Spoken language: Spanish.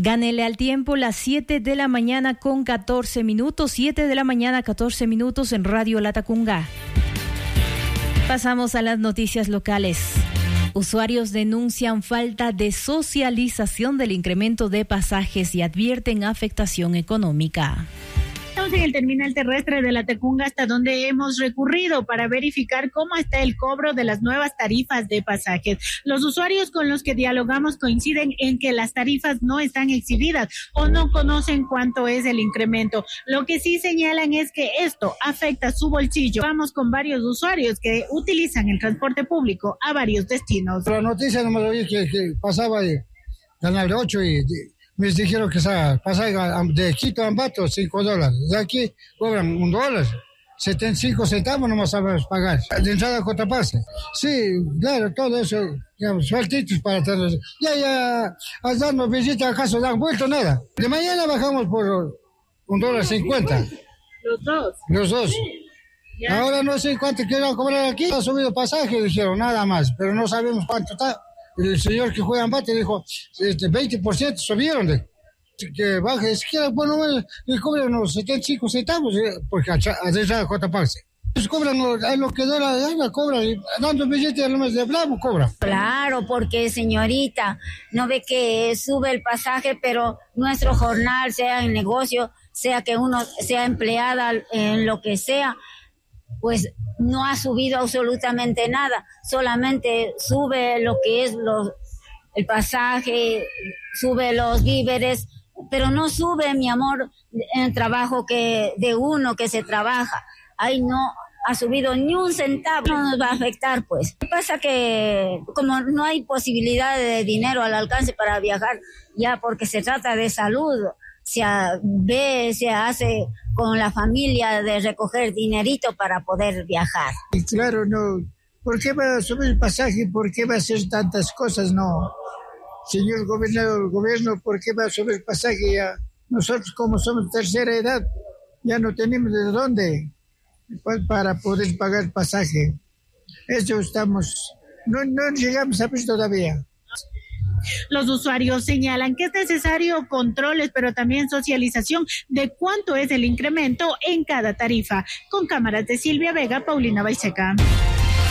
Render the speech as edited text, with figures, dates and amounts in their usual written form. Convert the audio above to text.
Gánele al tiempo, las 7 de la mañana con 14 minutos, 7 de la mañana 14 minutos en Radio Latacunga. Pasamos a las noticias locales. Usuarios denuncian falta de socialización del incremento de pasajes y advierten afectación económica. En el terminal terrestre de Latacunga, hasta donde hemos recurrido para verificar cómo está el cobro de las nuevas tarifas de pasajes. Los usuarios con los que dialogamos coinciden en que las tarifas no están exhibidas o no conocen cuánto es el incremento. Lo que sí señalan es que esto afecta su bolsillo. Vamos con varios usuarios que utilizan el transporte público a varios destinos. La noticia no me lo vi que pasaba de Canal 8 y me dijeron que pasaba de Quito a Ambato $5. De aquí cobran $1, 75 centavos nomás sabemos pagar. De entrada a Cotopaxi. Sí, claro, todo eso, digamos, sueltitos para tener. Ya, dando visita acaso dan vuelto nada. De mañana bajamos por $1.50. Los dos. Sí. Ahora no sé cuánto quieren cobrar aquí. Ha subido pasaje, dijeron, nada más, pero no sabemos cuánto está. El señor que juega en bate dijo, 20% subieron, que baje, siquiera, bueno, le cobran unos 75 centavos, porque allá a Cotopaxi. Pues cobran lo que da la gana, cobran, dando billetes a lo más de Bravo, cobran. Claro, porque señorita, no ve que sube el pasaje, pero nuestro jornal, sea en negocio, sea que uno sea empleada en lo que sea, pues no ha subido absolutamente nada, solamente sube lo que es el pasaje, sube los víveres, pero no sube, mi amor, el trabajo de uno que se trabaja. Ahí no ha subido ni un centavo, no nos va a afectar, pues. Lo que pasa que como no hay posibilidad de dinero al alcance para viajar, ya porque se trata de salud, se hace con la familia de recoger dinerito para poder viajar. Y claro, no. ¿Por qué va a subir el pasaje? ¿Por qué va a hacer tantas cosas? No. Señor gobierno, ¿por qué va a subir el pasaje? Ya nosotros, como somos tercera edad, ya no tenemos de dónde para poder pagar el pasaje. Eso estamos. No llegamos a ver todavía. Los usuarios señalan que es necesario controles, pero también socialización de cuánto es el incremento en cada tarifa. Con cámaras de Silvia Vega, Paulina Baiseca.